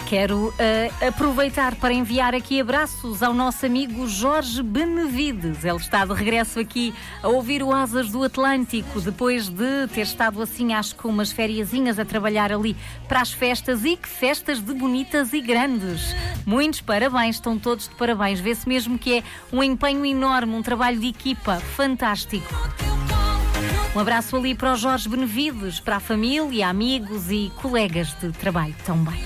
Quero aproveitar para enviar aqui abraços ao nosso amigo Jorge Benevides. Ele está de regresso aqui a ouvir o Asas do Atlântico, depois de ter estado assim, acho que umas fériasinhas a trabalhar ali para as festas. E que festas de bonitas e grandes. Muitos parabéns, estão todos de parabéns. Vê-se mesmo que é um empenho enorme, um trabalho de equipa fantástico. Um abraço ali para o Jorge Benevides, para a família, amigos e colegas de trabalho também.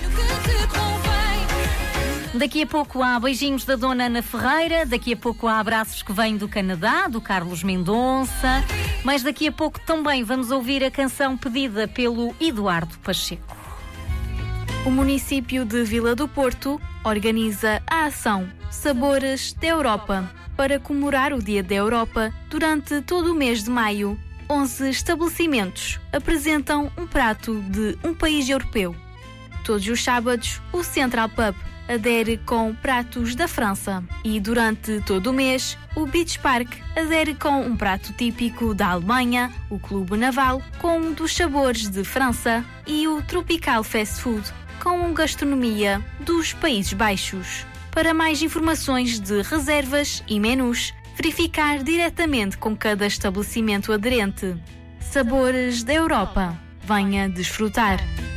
Daqui a pouco há beijinhos da Dona Ana Ferreira, daqui a pouco há abraços que vêm do Canadá, do Carlos Mendonça, mas daqui a pouco também vamos ouvir a canção pedida pelo Eduardo Pacheco. O município de Vila do Porto organiza a ação Sabores da Europa para comemorar o Dia da Europa durante todo o mês de maio. 11 estabelecimentos apresentam um prato de um país europeu. Todos os sábados, o Central Pub adere com pratos da França e durante todo o mês, o Beach Park adere com um prato típico da Alemanha, o Clube Naval com um dos sabores de França e o Tropical Fast Food com gastronomia dos Países Baixos. Para mais informações de reservas e menus, verificar diretamente com cada estabelecimento aderente. Sabores da Europa. Venha desfrutar.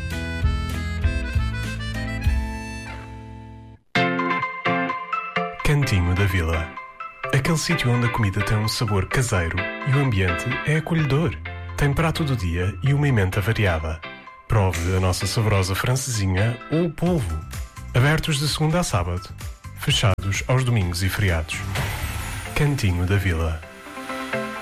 Cantinho da Vila. Aquele sítio onde a comida tem um sabor caseiro e o ambiente é acolhedor. Tem prato do dia e uma emenda variada. Prove a nossa saborosa francesinha ou o polvo. Abertos de segunda a sábado. Fechados aos domingos e feriados. Cantinho da Vila.